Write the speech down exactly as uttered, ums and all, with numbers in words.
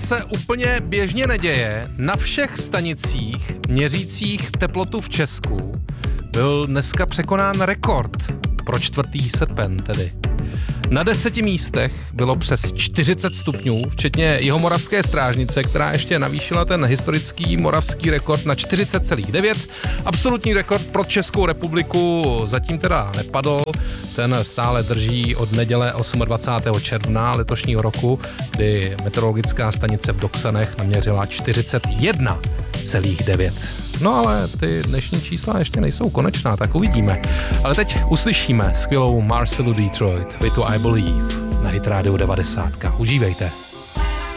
se úplně běžně neděje. Na všech stanicích měřících teplotu v Česku byl dneska překonán rekord pro čtvrtý srpen tedy. Na deseti místech bylo přes čtyřicet stupňů, včetně jihomoravské strážnice, která ještě navýšila ten historický moravský rekord na čtyřicet celá devět. Absolutní rekord pro Českou republiku zatím teda nepadl, ten stále drží od neděle dvacátého osmého června letošního roku, kdy meteorologická stanice v Doksanech naměřila čtyřicet jedna celá devět. No ale ty dnešní čísla ještě nejsou konečná, tak uvidíme. Ale teď uslyšíme skvělou Marcelu Detroit, With I Believe, na Hit Radio devadesát. Užívejte.